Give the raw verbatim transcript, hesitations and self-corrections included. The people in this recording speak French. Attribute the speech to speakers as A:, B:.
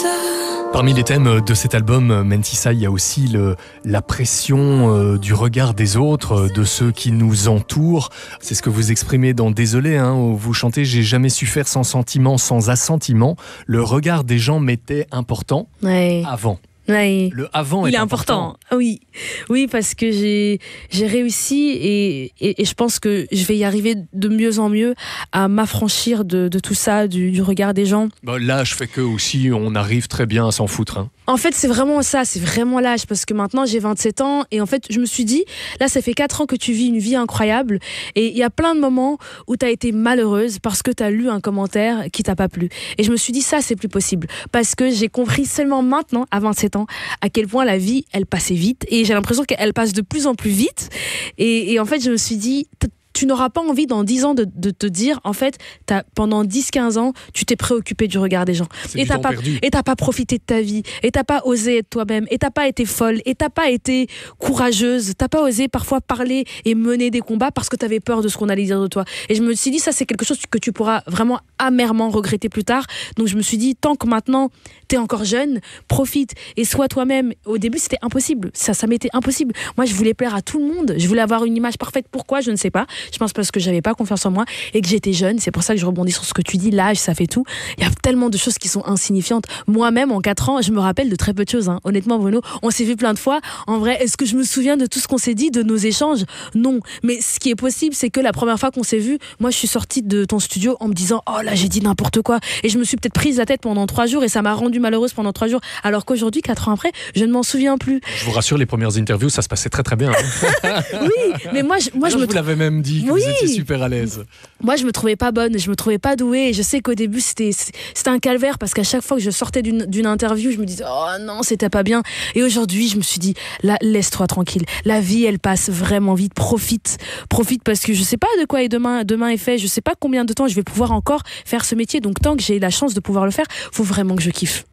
A: Parmi les thèmes de cet album, Mentissa, il y a aussi le, la pression euh, du regard des autres, euh, de ceux qui nous entourent. C'est ce que vous exprimez dans Désolé, hein, où vous chantez « J'ai jamais su faire sans sentiment, sans assentiment ». Le regard des gens m'était important
B: ouais.
A: avant.
B: Ouais.
A: Le avant
B: Il
A: est
B: est
A: important.
B: important. Oui, oui, parce que j'ai j'ai réussi et, et, et je pense que je vais y arriver de mieux en mieux à m'affranchir de, de tout ça, du, du regard des gens.
A: Bah, l'âge fait que aussi on arrive très bien à s'en foutre. Hein.
B: En fait, c'est vraiment ça, c'est vraiment l'âge, parce que maintenant j'ai vingt-sept ans et en fait, je me suis dit, là, ça fait quatre ans que tu vis une vie incroyable et il y a plein de moments où tu as été malheureuse parce que tu as lu un commentaire qui t'a pas plu. Et je me suis dit, ça, c'est plus possible parce que j'ai compris seulement maintenant, à vingt-sept ans, à quel point la vie, elle passait vite et j'ai l'impression qu'elle passe de plus en plus vite. Et, et en fait, je me suis dit, tu n'auras pas envie dans dix ans de, de te dire, en fait, t'as, pendant dix quinze ans, tu t'es préoccupé du regard des gens.
A: C'est
B: et
A: du
B: t'as
A: temps
B: pas,
A: perdu.
B: et t'as pas profité de ta vie. Et t'as pas osé être toi-même. Et t'as pas été folle. Et t'as pas été courageuse. T'as pas osé parfois parler et mener des combats parce que t'avais peur de ce qu'on allait dire de toi. Et je me suis dit, ça, c'est quelque chose que tu pourras vraiment amèrement regretter plus tard. Donc je me suis dit, tant que maintenant, t'es encore jeune, profite et sois toi-même. Au début, c'était impossible. Ça, ça m'était impossible. Moi, je voulais plaire à tout le monde. Je voulais avoir une image parfaite. Pourquoi? Je ne sais pas. Je pense parce que j'avais pas confiance en moi et que j'étais jeune. C'est pour ça que je rebondis sur ce que tu dis. L'âge, ça fait tout. Il y a tellement de choses qui sont insignifiantes. Moi-même, en quatre ans, je me rappelle de très peu de choses. Hein. Honnêtement, Bruno, on s'est vu plein de fois. En vrai, est-ce que je me souviens de tout ce qu'on s'est dit, de nos échanges? Non. Mais ce qui est possible, c'est que la première fois qu'on s'est vu, moi, je suis sortie de ton studio en me disant, oh là, j'ai dit n'importe quoi. Et je me suis peut-être prise la tête pendant trois jours et ça m'a rendue malheureuse pendant trois jours. Alors qu'aujourd'hui, quatre ans après, je ne m'en souviens plus.
A: Je vous rassure, les premières interviews, ça se passait très très bien. Hein.
B: Oui, mais moi, je, moi,
A: Alors,
B: je me
A: vous l'avez même dit que
B: oui.
A: vous étiez super à l'aise.
B: Moi, je me trouvais pas bonne, je me trouvais pas douée. Et je sais qu'au début, c'était, c'était un calvaire parce qu'à chaque fois que je sortais d'une, d'une interview, je me disais, oh non, c'était pas bien. Et aujourd'hui, je me suis dit, là, laisse-toi tranquille. La vie, elle passe vraiment vite. Profite. Profite parce que je sais pas de quoi est demain, demain est fait. Je sais pas combien de temps je vais pouvoir encore faire ce métier. Donc, tant que j'ai la chance de pouvoir le faire, faut vraiment que je kiffe.